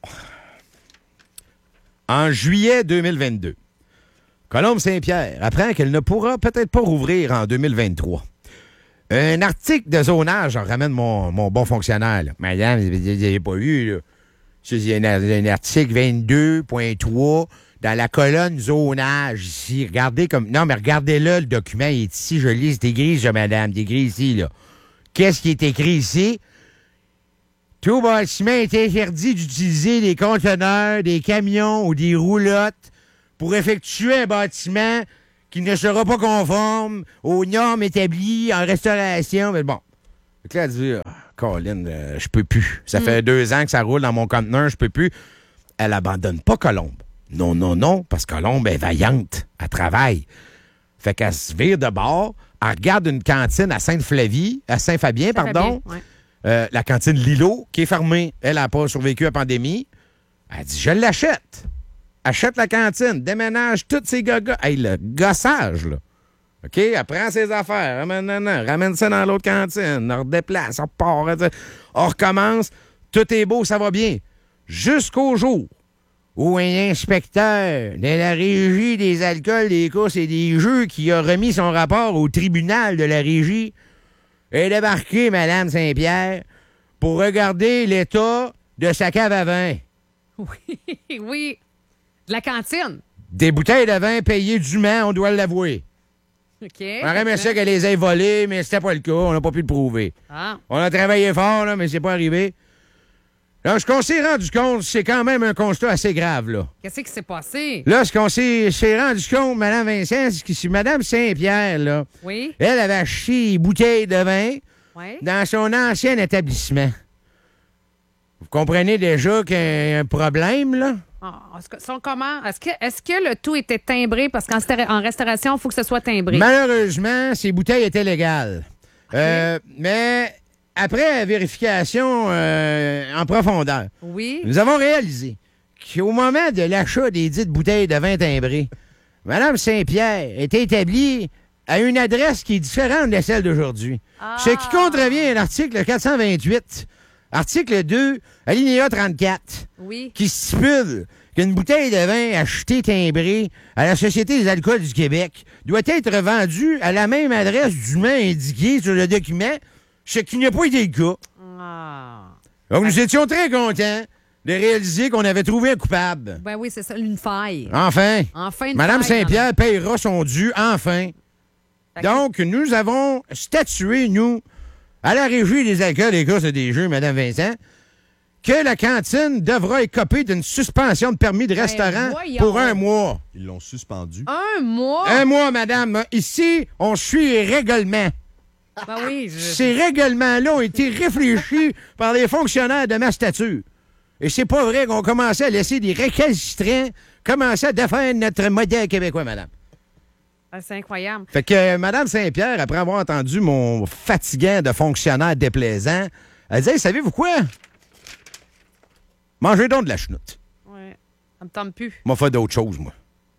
En juillet deux mille vingt-deux, Colombe-Saint-Pierre apprend qu'elle ne pourra peut-être pas rouvrir en deux mille vingt-trois. Un article de zonage, en ramène mon, mon bon fonctionnaire. Là. Madame, vous n'avez pas eu, là. C'est- Il y a un, un article vingt-deux point trois dans la colonne zonage ici. Regardez comme. Non, mais regardez-le, le document il est ici. Je lis, c'est écrit, ça, madame. C'est écrit ici, là. Qu'est-ce qui est écrit ici? Tout bâtiment est interdit d'utiliser des conteneurs, des camions ou des roulottes pour effectuer un bâtiment qui ne sera pas conforme aux normes établies en restauration. Mais bon. Fait que là, elle dit, ah, Colin, euh, je peux plus. Ça fait deux ans que ça roule dans mon conteneur, je peux plus. Elle abandonne pas Colombe. Non, non, non, parce que Colombe est vaillante. Elle travaille. Fait qu'elle se vire de bord. Elle regarde une cantine à Sainte-Flavie, à Saint-Fabien, Ça va pardon. bien, ouais. Euh, la cantine Lilo, qui est fermée. Elle n'a pas survécu à la pandémie. Elle dit, je l'achète. Achète la cantine, déménage tous ces gagas. Hey, le gossage, là. OK? Elle prend ses affaires, ramène, non, non, ramène ça dans l'autre cantine, on redéplace, on repart, on, on recommence. Tout est beau, ça va bien. Jusqu'au jour où un inspecteur de la Régie des alcools, des courses et des jeux qui a remis son rapport au tribunal de la Régie est débarqué, Madame Saint-Pierre, pour regarder l'état de sa cave à vin. Oui, oui. De la cantine. Des bouteilles de vin payées dûment, on doit l'avouer. OK. On aurait aimé ça qu'elle les ait volées, mais c'était pas le cas. On n'a pas pu le prouver. Ah. On a travaillé fort, là, mais c'est pas arrivé. Là, ce qu'on s'est rendu compte, c'est quand même un constat assez grave, là. Qu'est-ce qui s'est passé? Là, ce qu'on s'est, s'est rendu compte, Mme Vincent, c'est que si Mme Saint-Pierre, là, Oui. elle avait acheté des bouteilles de vin Oui. dans son ancien établissement. Vous comprenez déjà qu'il y a un problème, là? Ah, est-ce que, sont comment? Est-ce que, est-ce que le tout était timbré? Parce qu'en stéra- en restauration, il faut que ce soit timbré. Malheureusement, ces bouteilles étaient légales. Euh, mais après vérification euh, en profondeur, Oui. nous avons réalisé qu'au moment de l'achat des dites bouteilles de vin timbrées, Mme Saint-Pierre était établie à une adresse qui est différente de celle d'aujourd'hui. Ah. Ce qui contrevient à l'article quatre cent vingt-huit, article deux, alinéa trente-quatre, Oui. qui stipule qu'une bouteille de vin achetée timbrée à la Société des alcools du Québec doit être vendue à la même adresse dûment indiquée sur le document, ce qui n'a pas été le cas. Ah. Donc, nous étions très contents de réaliser qu'on avait trouvé un coupable. Ben oui, c'est ça, une faille. Enfin, Enfin, une Mme faille. Saint-Pierre payera son dû, enfin. Fait que- Donc, nous avons statué, nous, à la Régie des alcools et courses des jeux, Mme Vincent, que la cantine devra écoper d'une suspension de permis de restaurant voyons. pour un mois. Ils l'ont suspendu. Un mois? Un mois, madame. Ici, on suit les règlements. Ben oui, je... Ces règlements-là ont été réfléchis par les fonctionnaires de ma stature. Et c'est pas vrai qu'on commençait à laisser des récalcitrants commencer à défendre notre modèle québécois, madame. Ah, c'est incroyable. Fait que euh, Mme Saint-Pierre, après avoir entendu mon fatigant de fonctionnaire déplaisant, elle dit hey, savez-vous quoi? Mangez donc de la chenoute. Ouais. Ça me tombe plus. Moi, faire d'autres choses, moi.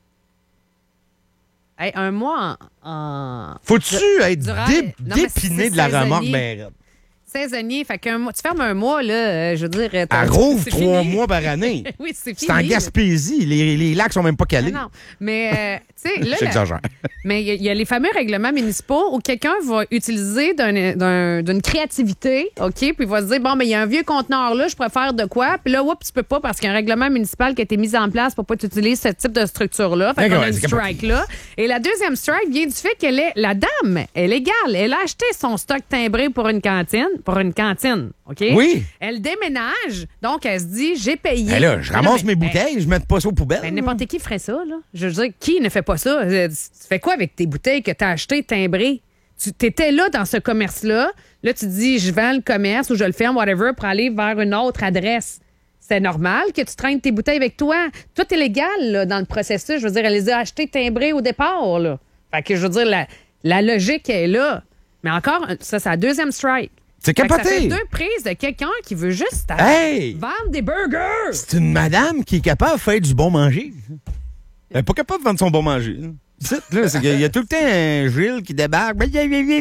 Hey, un mois en... en... Faut-tu être durant- dé- Non, mais dépiné c'est de la saisonnier. remorque, ben raide? saisonnier. Fait qu'un mois, tu fermes un mois, là, euh, je veux dire... t'as- Elle rouvre c'est trois fini. mois par année. Oui, c'est C'est fini. en là. Gaspésie. Les, les lacs sont même pas Ah calés. non, mais euh, tu sais, là, la- J'exagère. mais il y, a- il y a les fameux règlements municipaux où quelqu'un va utiliser d'un- d'un- d'une créativité, OK, puis il va se dire, bon, mais il y a un vieux conteneur là, je pourrais faire de quoi, puis là, oups, tu peux pas parce qu'il y a un règlement municipal qui a été mis en place pour pas que tu utilises ce type de structure-là. Fait qu'on D'accord, a une c'est capoté. strike là. Et la deuxième strike vient du fait qu'elle est, la dame est légale. Elle a acheté son stock timbré pour une cantine, pour une cantine, OK? Oui. Elle déménage, donc elle se dit, j'ai payé. Ben là, je Mais non, ramasse mais- mes bouteilles, je mets pas ça aux poubelles. ben, n'importe qui ferait ça, là. Je veux dire, qui ne fait pas ça? Euh, Tu fais quoi avec tes bouteilles que tu as achetées timbrées? Tu étais là dans ce commerce-là. Là, tu te dis, je vends le commerce ou je le ferme, whatever, pour aller vers une autre adresse. C'est normal que tu traînes tes bouteilles avec toi. Tout est légal, là, dans le processus. Je veux dire, elle les a achetées timbrées au départ, là. Fait que, je veux dire, la, la logique est là. Mais encore, ça, c'est la deuxième strike. C'est Fait que ça fait capoté. deux prises de quelqu'un qui veut juste Hey! vendre des burgers. C'est une madame qui est capable de faire du bon manger. Elle n'est pas capable de vendre son bon manger. là. C'est là, c'est qu'il y a tout le temps un Gilles qui débarque. Puis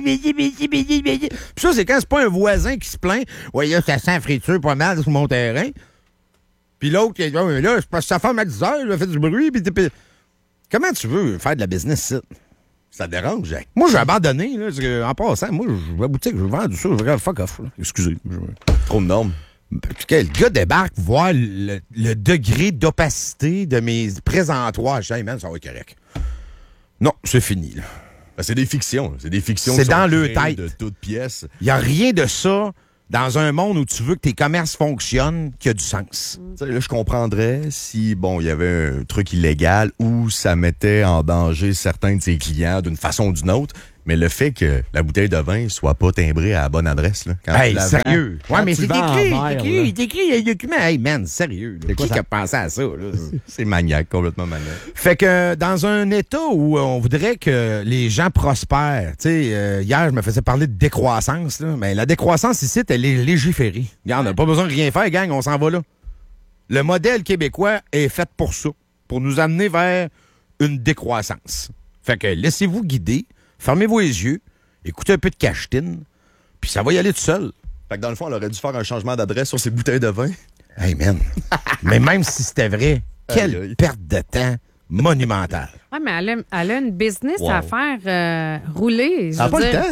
ça, c'est quand c'est pas un voisin qui se plaint. Ouais, là, ça sent friture pas mal sur mon terrain. Puis l'autre qui est là, là, c'est parce que sa femme à dix heures, elle a fait du bruit. Puis, puis- comment tu veux faire de la business, ça? Ça te dérange, Jacques? Moi, j'ai abandonné. Là, parce que, en passant, moi, je vais à la boutique, je vends du ça. Je regarde fuck off. Là. Excusez. Je- Trop de normes. Puis que le gars débarque, voir le, le degré d'opacité de mes présentoirs. Je dis, hey, man, ça va être correct. Non, c'est fini. là. Ben, c'est des fictions. C'est des fictions. C'est qui sont dans le créées tête. De toutes pièces. Il n'y a rien de ça dans un monde où tu veux que tes commerces fonctionnent qui a du sens. Tu sais, là, je comprendrais si, bon, il y avait un truc illégal ou ça mettait en danger certains de ses clients d'une façon ou d'une autre, mais le fait que la bouteille de vin soit pas timbrée à la bonne adresse, là, quand tu Hey, la sérieux? vends, Ouais, quand mais tu c'est vends en écrit, verre, c'est écrit, là, c'est écrit, il y a le document. Hey, man, sérieux. là, quoi Qui ça? a pensé à ça? Là? c'est maniaque, complètement maniaque. Fait que dans un état où on voudrait que les gens prospèrent, tu sais, euh, hier, je me faisais parler de décroissance, là, mais la décroissance ici, elle est légiférée. Regarde, on n'a pas besoin de rien faire, gang, on s'en va là. Le modèle québécois est fait pour ça, pour nous amener vers une décroissance. Fait que laissez-vous guider, fermez-vous les yeux, écoutez un peu de cachetine, puis ça va y aller tout seul. Fait que dans le fond, elle aurait dû faire un changement d'adresse sur ses bouteilles de vin. Hey, man. Mais même si c'était vrai, quelle Aïe, aïe. perte de temps monumentale. Oui, mais elle a, elle a une business Wow. à faire euh, rouler. Je Elle a veux pas le dire. temps.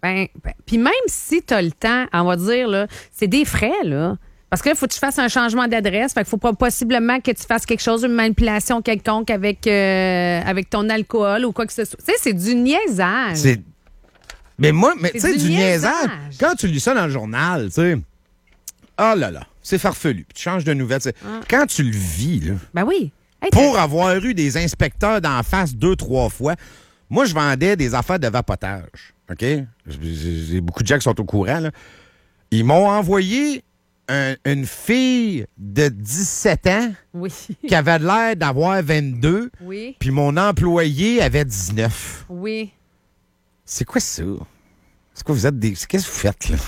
Ben, ben, puis même si tu as le temps, on va dire, là, c'est des frais, là. Parce que là, il faut que tu fasses un changement d'adresse. Fait qu'il faut pas, possiblement que tu fasses quelque chose, une manipulation quelconque avec, euh, avec ton alcool ou quoi que ce soit. Tu sais, c'est du niaisage. C'est... Mais moi, mais tu C'est sais, du du niaisage. niaisage. Quand tu lis ça dans le journal, tu sais, oh là là, c'est farfelu. Puis tu changes de nouvelles. tu sais. Ah. Quand tu le vis, là, Ben oui. Hey, pour avoir eu des inspecteurs d'en face deux, trois fois, moi, je vendais des affaires de vapotage. OK? J'ai j'ai beaucoup de gens qui sont au courant, là. Ils m'ont envoyé un- une fille de dix-sept ans Oui. qui avait l'air d'avoir vingt-deux, Oui. puis mon employé avait dix-neuf. Oui. C'est quoi ça? C'est quoi vous êtes des. Qu'est-ce que vous faites, là?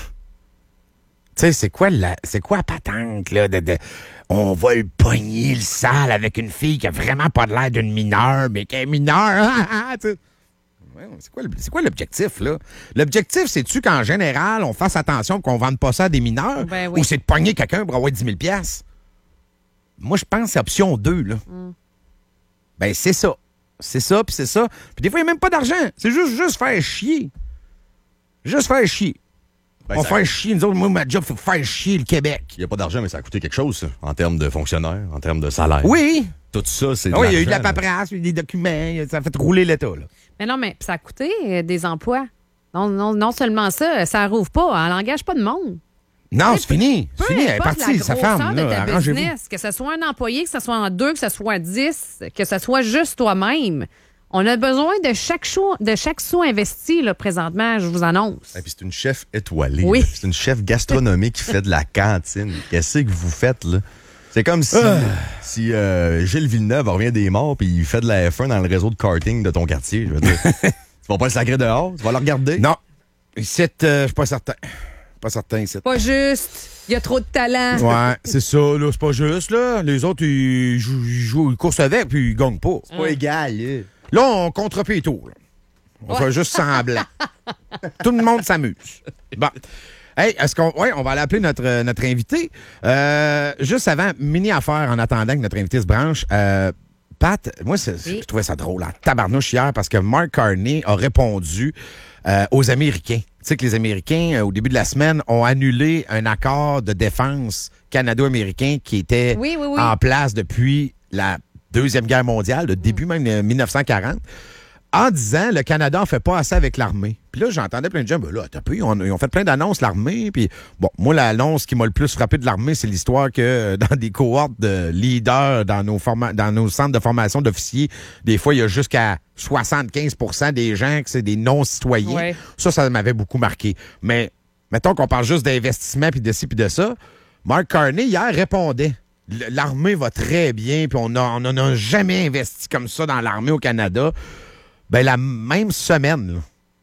Tu sais, c'est quoi la. C'est quoi la patente, là? De, de- on va le pogner le sale avec une fille qui a vraiment pas de l'air d'une mineure, mais qui est mineure. Ah, ah, tu sais. Ouais, c'est quoi, le- c'est quoi l'objectif, là? L'objectif, c'est-tu qu'en général, on fasse attention qu'on vende pas ça à des mineurs? Ben oui. Ou c'est de pogner quelqu'un pour avoir dix mille piastres? Moi, je pense que c'est option deux, là. Mm. Ben, c'est ça. C'est ça, puis c'est ça. Puis des fois, il n'y a même pas d'argent. C'est juste, juste faire chier. Juste faire chier. Ben, on ça- fait chier. Nous autres, moi, ma job, c'est faire chier le Québec. Il n'y a pas d'argent, mais ça a coûté quelque chose, ça, en termes de fonctionnaires, en termes de salaire. Oui. Tout ça, c'est de Ah oui, il y a eu de la l'argent, là. paperasse, il y a eu des documents. Ça a fait rouler l'État, là. Mais non, mais ça a coûté euh, des emplois. Non, non, non seulement ça, ça rouvre pas. Elle n'engage pas de monde. Non, Peu- c'est fini. Peu C'est fini. Elle est importe partie, la sa grosseur femme. de Là, ta arrangez-vous. business, que ce soit un employé, que ce soit en deux, que ce soit dix, que ce soit juste toi-même. On a besoin de chaque sou, de chaque sou investi, là, présentement, je vous annonce. Et puis c'est une chef étoilée. Oui. là. C'est une chef gastronomique qui fait de la cantine. Qu'est-ce que vous faites, là? C'est comme si, Ah. si euh, Gilles Villeneuve revient des morts puis il fait de la F un dans le réseau de karting de ton quartier. Je veux dire, tu vas pas le sacrer dehors, tu vas le regarder. Non. Ici, euh, je suis pas certain. Pas certain, ici. Pas juste. Il y a trop de talent. Ouais, c'est ça, là. C'est pas juste, là. Les autres, ils jouent, ils jouent, ils coursent avec, puis ils gagnent pas. C'est pas égal, là. Là, on contrepie les tours. là. On fait juste semblant. Tout le monde s'amuse. Bon. Hey, est-ce qu'on. Oui, on va aller appeler notre, euh, notre invité. Euh, juste avant, mini affaire en attendant que notre invité se branche. Euh, Pat, moi, c'est- Oui. je trouvais ça drôle, en tabarnouche hier, parce que Mark Carney a répondu euh, aux Américains. Tu sais que les Américains, euh, au début de la semaine, ont annulé un accord de défense canado-américain qui était Oui, oui, oui. en place depuis la Deuxième Guerre mondiale, le début même de mille neuf cent quarante, en disant le Canada en fait pas assez avec l'armée. Puis là, j'entendais plein de gens, ben là, t'as peu, ils ont, ils ont fait plein d'annonces, l'armée. Puis bon, moi, l'annonce qui m'a le plus frappé de l'armée, c'est l'histoire que euh, dans des cohortes de leaders, dans nos, forma- dans nos centres de formation d'officiers, des fois, il y a jusqu'à soixante-quinze pour cent des gens que c'est des non-citoyens. Ouais. Ça, ça m'avait beaucoup marqué. Mais mettons qu'on parle juste d'investissement, puis de ci, puis de ça. Mark Carney, hier, répondait. L- L'armée va très bien, puis on n'en a jamais investi comme ça dans l'armée au Canada. Ben, la même semaine, là,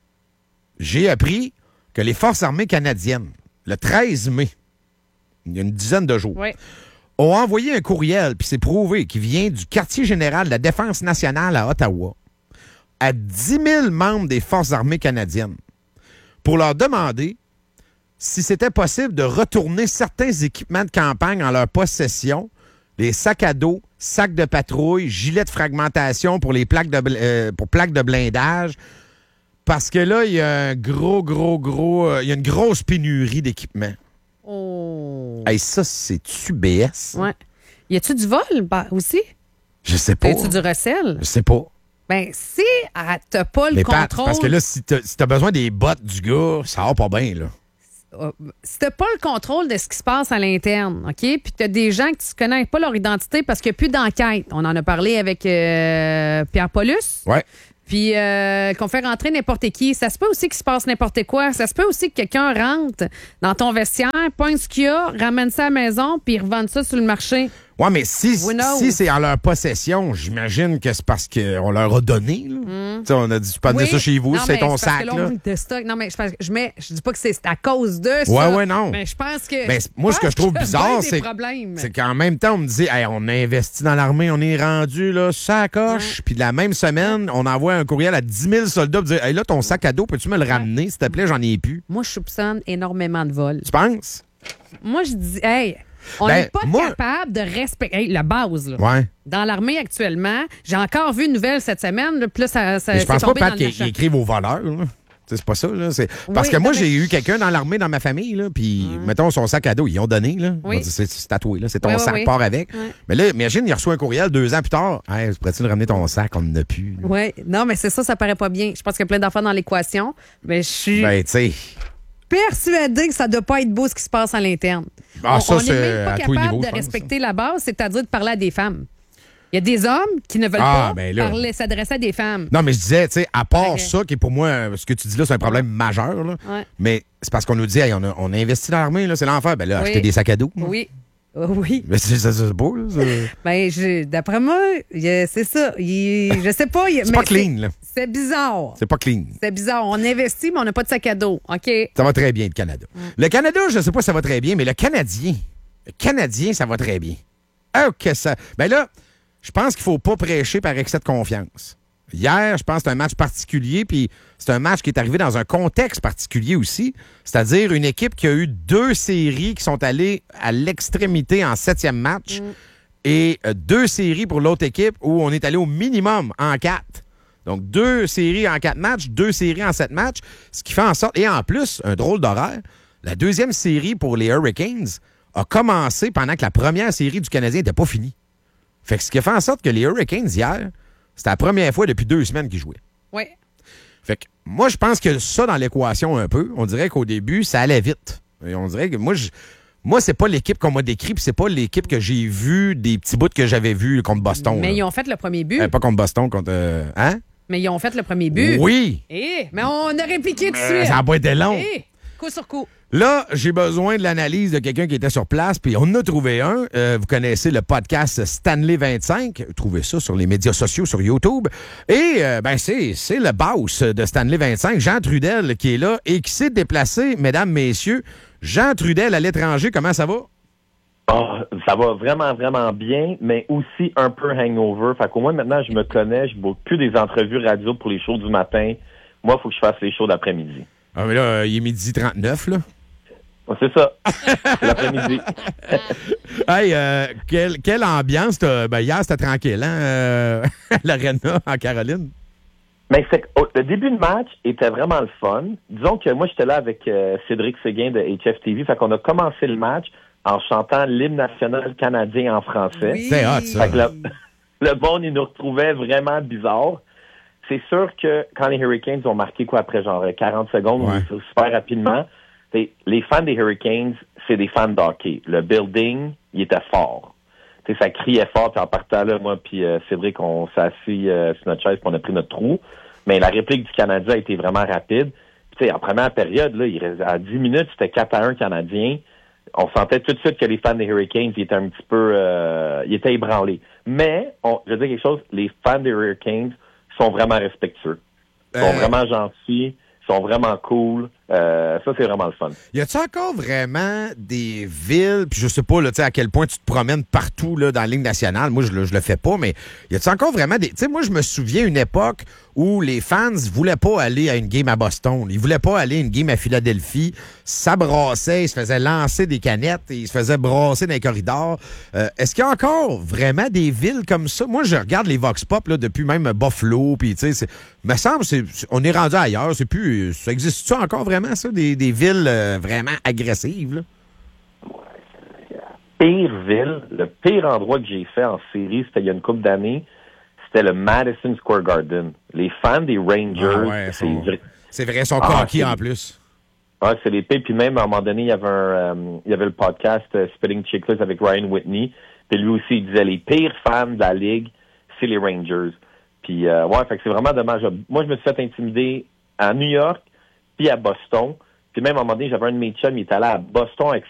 j'ai appris que les Forces armées canadiennes, le treize mai, il y a une dizaine de jours, Oui. ont envoyé un courriel, puis c'est prouvé, qui vient du quartier général de la Défense nationale à Ottawa, à dix mille membres des Forces armées canadiennes, pour leur demander si c'était possible de retourner certains équipements de campagne en leur possession, les sacs à dos, sacs de patrouille, gilets de fragmentation pour les plaques de, bl- euh, pour plaques de blindage, parce que là, il y a un gros, gros, gros, euh, il y a une grosse pénurie d'équipements. Oh. Hey, ça, c'est-tu B S? Ouais. Y a-tu du vol bah, aussi? Je sais pas. Y a-tu du recel? Je sais pas. Ben, si ah, t'as pas le Mais Pat, contrôle. parce que là, si t'as si t'as besoin des bottes du gars, ça va pas bien, là. euh, si t'as pas le contrôle de ce qui se passe à l'interne, OK? Puis t'as des gens que tu connais pas leur identité parce qu'il n'y a plus d'enquête. On en a parlé avec euh, Pierre Paulus. Ouais. Puis euh, qu'on fait rentrer n'importe qui. Ça se peut aussi qu'il se passe n'importe quoi. Ça se peut aussi que quelqu'un rentre dans ton vestiaire, pointe ce qu'il y a, ramène ça à la maison, puis revende ça sur le marché. Ouais, mais si, Who knows? si c'est en leur possession, j'imagine que c'est parce qu'on leur a donné. Là. Tu sais, on a dit, tu peux amener Oui. ça chez vous, Non, c'est mais ton parce sac. que là, Là. on manque de stock. Non, mais je, pense- je mets, je dis pas que c'est à cause de ça. Ouais, ouais, non. Mais je pense que. Ben, moi, ce que je trouve pense bizarre, qu'il y a bien c'est des problèmes. c'est qu'en même temps, on me dit, hey, on a investi dans l'armée, on est rendu, là, ça coche. Puis la même semaine, on envoie un courriel à dix mille soldats pour dire, hey, là, ton sac à dos, peux-tu me le ramener, s'il te plaît, j'en ai plus. Moi, je soupçonne énormément de vols. Tu penses? Moi, je dis, hey, on Ben, n'est pas moi- capable de respecter. Hey, la base, là. Ouais. Dans l'armée actuellement, j'ai encore vu une nouvelle cette semaine, là, puis là, ça, ça Mais je pense c'est pas, tombé Pat, dans le qu'ils méchant. qu'ils écrivent aux voleurs, là. T'sais, c'est pas ça, là. C'est... Parce Oui, que moi, non, j'ai mais- eu quelqu'un dans l'armée dans ma famille, là, puis mettons son sac à dos, ils ont donné, là. Oui. On dit, c'est, c'est tatoué, là. C'est ton Oui, oui, sac, oui. part avec. Oui. Mais là, imagine, il reçoit un courriel deux ans plus tard. Hey, pourrais-tu nous ramener ton sac? On n'en a plus. là. Oui, non, mais c'est ça, ça paraît pas bien. Je pense qu'il y a plein d'enfants dans l'équation, mais je suis Ben, tu sais. persuadée que ça doit pas être beau ce qui se passe à l'interne. Ah, on ça, on c'est est même pas à tous les capable niveaux, je de pense, respecter la base, c'est-à-dire de parler à des femmes. Il y a des hommes qui ne veulent Ah, pas ben là. parler, s'adresser à des femmes. Non, mais je disais, tu sais, à part Ok. ça, qui est pour moi, euh, ce que tu dis là, c'est un problème majeur, là. Ouais. Mais c'est parce qu'on nous dit, hey, on, a, on a investi dans l'armée, là, c'est l'enfer. Ben là, Oui. acheter des sacs à dos. moi. Oui. Euh, Oui. Mais c'est, c'est, c'est beau, là. C'est, Ben, je- d'après moi, il y a- c'est ça. Il- je sais pas. il- c'est mais pas clean, là. C'est bizarre. C'est pas clean. C'est bizarre. On investit, mais on n'a pas de sac à dos. OK? Ça va très bien, le Canada. Le Canada, je sais pas si ça va très bien, mais le Canadien, le Canadien, ça va très bien. Ah, que ça. Ben là, je pense qu'il faut pas prêcher par excès de confiance. Hier, je pense que c'est un match particulier, puis c'est un match qui est arrivé dans un contexte particulier aussi, c'est-à-dire une équipe qui a eu deux séries qui sont allées à l'extrémité en septième match et euh, deux séries pour l'autre équipe où on est allé au minimum en quatre. Donc, deux séries en quatre matchs, deux séries en sept matchs, ce qui fait en sorte... Et en plus, un drôle d'horaire, la deuxième série pour les Hurricanes a commencé pendant que la première série du Canadien n'était pas finie. Fait que ce qui a fait en sorte que les Hurricanes, hier, c'était la première fois depuis deux semaines qu'ils jouaient. Oui. Fait que moi, je pense que ça dans l'équation un peu, on dirait qu'au début, ça allait vite. Et on dirait que moi, je... Moi, c'est pas l'équipe qu'on m'a décrit, puis c'est pas l'équipe que j'ai vue, des petits bouts que j'avais vus contre Boston. Mais là. ils ont fait le premier but. Euh, pas contre Boston, contre... euh, hein? Mais ils ont fait le premier but. Oui! Eh, mais on a répliqué tout de Euh, suite. ça n'a pas été long. Eh, coup sur coup. Là, j'ai besoin de l'analyse de quelqu'un qui était sur place, puis on en a trouvé un. Euh, vous connaissez le podcast Stanley vingt-cinq. Trouvez ça sur les médias sociaux, sur YouTube. Et euh, ben c'est, c'est le boss de Stanley vingt-cinq, Jean Trudel, qui est là et qui s'est déplacé, mesdames, messieurs. Jean Trudel à l'étranger, comment ça va? Oh, ça va vraiment, vraiment bien, mais aussi un peu hangover. Fait qu'au moins, maintenant, je me connais. Je ne boucle plus des entrevues radio pour les shows du matin. Moi, il faut que je fasse les shows d'après-midi. Ah, mais là, il est midi trente-neuf, là. Oh, c'est ça. C'est l'après-midi. Hey, euh, quelle, quelle ambiance? t'as- Ben, hier, c'était tranquille, hein? euh, à l'Arena, en Caroline. Mais c'est, oh, le début de match était vraiment le fun. Disons que moi, j'étais là avec euh, Cédric Séguin de H F T V. Fait qu'on a commencé le match en chantant l'hymne national canadien en français. Oui. C'est hot, ça. Fait que le, le monde, il nous retrouvait vraiment bizarre. C'est sûr que quand les Hurricanes ont marqué quoi après genre quarante secondes, Ouais. ou super rapidement, t'sais, les fans des Hurricanes, c'est des fans de hockey. Le building, il était fort. T'sais, ça criait fort, puis en partant là, moi puis euh, Cédric, on s'est assis euh, sur notre chaise, puis on a pris notre trou. Mais la réplique du Canadien a été vraiment rapide. Puis, t'sais, en première période, là, il restait- à dix minutes, c'était quatre à un Canadien. On sentait tout de suite que les fans des Hurricanes, ils étaient un petit peu... Euh, ils étaient ébranlés. Mais, on, je veux dire quelque chose, les fans des Hurricanes sont vraiment respectueux. Ils sont Euh, vraiment gentils, ils sont vraiment cool. Euh, ça, c'est vraiment le fun. Y a-tu encore vraiment des villes, puis je sais pas là, tu sais, à quel point tu te promènes partout là, dans la ligne nationale, moi je, le- je le fais pas, mais y a-tu encore vraiment des... Tu sais, moi je me souviens une époque où les fans voulaient pas aller à une game à Boston, ils voulaient pas aller à une game à Philadelphie, ça brassait, ils se faisaient lancer des canettes, et ils se faisaient brasser dans les corridors. Euh, est-ce qu'il y a encore vraiment des villes comme ça? Moi je regarde les Vox Pop là, depuis même Buffalo, puis tu sais, c'est- me semble c'est on est rendu ailleurs, c'est plus... Ça existe-tu encore vraiment? Ça, des, des villes euh, vraiment agressives, là? Pire ville, le pire endroit que j'ai fait en série, c'était il y a une couple d'années, c'était le Madison Square Garden. Les fans des Rangers, Ah ouais, c'est sont- vrai- C'est vrai, ils sont Ah, coquilles c'est- en plus. Ouais, c'est les pires. Puis même, à un moment donné, il y avait un, euh, il y avait le podcast euh, Spitting Chicklets avec Ryan Whitney. Puis lui aussi, il disait les pires fans de la Ligue, c'est les Rangers. Puis, euh, ouais, fait que c'est vraiment dommage. Moi, je me suis fait intimider à New York, puis à Boston. Puis même, à un moment donné, j'avais un de mes chums, il était allé à Boston avec